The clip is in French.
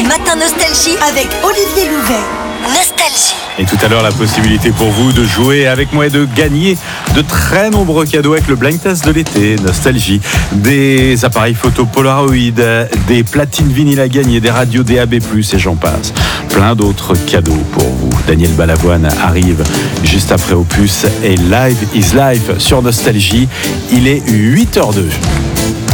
Matin Nostalgie avec Olivier Louvet. Nostalgie. Et tout à l'heure, la possibilité pour vous de jouer avec moi et de gagner de très nombreux cadeaux avec le Blind Test de l'été, Nostalgie. Des appareils photo Polaroid, des platines vinyles à gagner, des radios DAB+, et j'en passe. Plein d'autres cadeaux pour vous. Daniel Balavoine arrive juste après Opus et Live is Life sur Nostalgie. Il est 8h02.